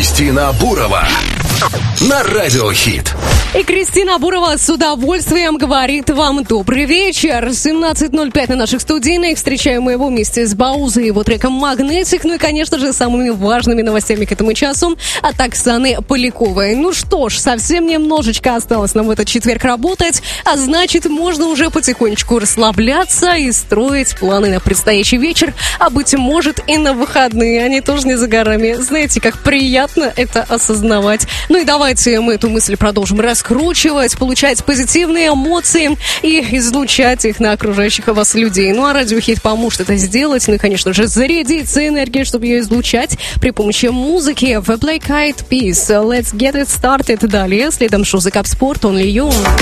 Кристина Бурова на Радио Хит. И Кристина Бурова с удовольствием говорит вам добрый вечер. 17:05 на наших студийных. Встречаем мы его вместе с Баузой и его треком «Магнетик». Ну и, конечно же, самыми важными новостями к этому часу от Оксаны Поляковой. Ну что ж, совсем немножечко осталось нам в этот четверг работать, а значит, можно уже потихонечку расслабляться и строить планы на предстоящий вечер, а быть может и на выходные. Они тоже не за горами. Знаете, как приятно это осознавать. Ну и давайте мы эту мысль продолжим раскручивать, получать позитивные эмоции и излучать их на окружающих вас людей. Ну а Радио Хит поможет это сделать. Ну и, конечно же, зарядиться энергией, чтобы ее излучать при помощи музыки. The Black Eyed Peas. Let's get it started. Далее, следом шоу The Cup Sport, Only You.